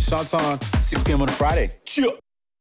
Shots on, 6 p.m. on a Friday. Chill.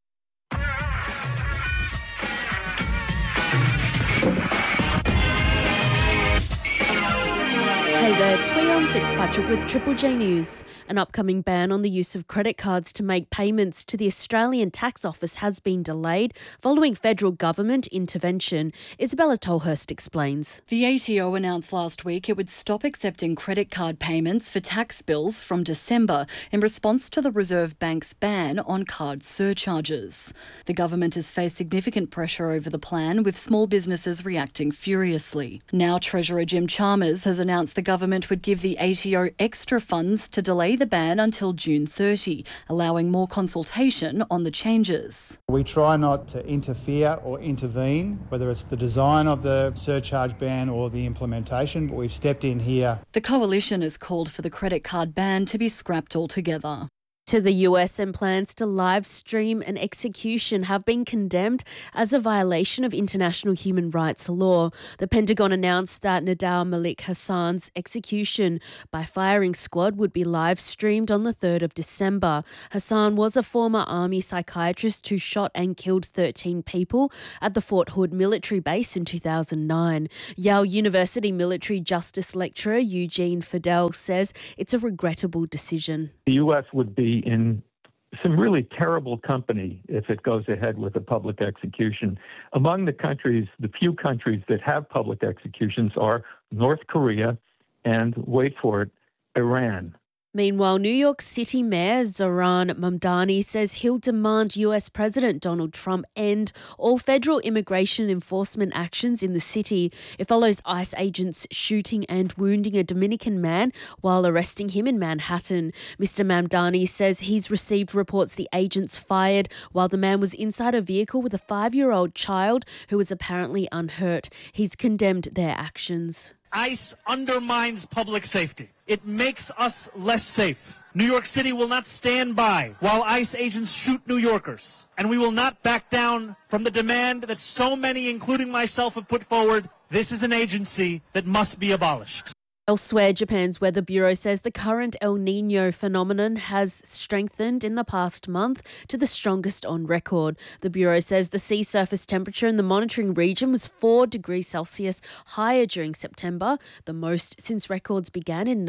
Hey there, Tweon Fitzpatrick with Triple J News. An upcoming ban on the use of credit cards to make payments to the Australian Tax Office has been delayed following federal government intervention. Isabella Tolhurst explains. The ATO announced last week it would stop accepting credit card payments for tax bills from December in response to the Reserve Bank's ban on card surcharges. The government has faced significant pressure over the plan, with small businesses reacting furiously. Now Treasurer Jim Chalmers has announced the government would give the ATO extra funds to delay the ban until June 30, allowing more consultation on the changes. We try not to interfere or intervene, whether it's the design of the surcharge ban or the implementation, but we've stepped in here. The coalition has called for the credit card ban to be scrapped altogether. To the US, and plans to live stream an execution have been condemned as a violation of international human rights law. The Pentagon announced that Nadav Malik Hassan's execution by firing squad would be live streamed on the 3rd of December. Hassan was a former army psychiatrist who shot and killed 13 people at the Fort Hood military base in 2009. Yale University military justice lecturer Eugene Fidel says it's a regrettable decision. The U.S. would be in some really terrible company if it goes ahead with a public execution. Among the few countries that have public executions are North Korea and, wait for it, Iran. Meanwhile, New York City Mayor Zohran Mamdani says he'll demand US President Donald Trump end all federal immigration enforcement actions in the city. It follows ICE agents shooting and wounding a Dominican man while arresting him in Manhattan. Mr. Mamdani says he's received reports the agents fired while the man was inside a vehicle with a 5-year-old child who was apparently unhurt. He's condemned their actions. ICE undermines public safety. It makes us less safe. New York City will not stand by while ICE agents shoot New Yorkers. And we will not back down from the demand that so many, including myself, have put forward. This is an agency that must be abolished. Elsewhere, Japan's Weather Bureau says the current El Niño phenomenon has strengthened in the past month to the strongest on record. The Bureau says the sea surface temperature in the monitoring region was 4 degrees Celsius higher during September, the most since records began in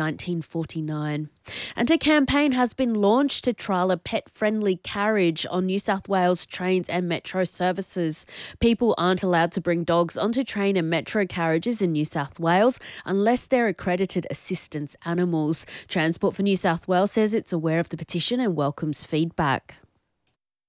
1949. And a campaign has been launched to trial a pet-friendly carriage on New South Wales trains and metro services. People aren't allowed to bring dogs onto train and metro carriages in New South Wales unless they're accredited assistance animals. Transport for New South Wales says it's aware of the petition and welcomes feedback.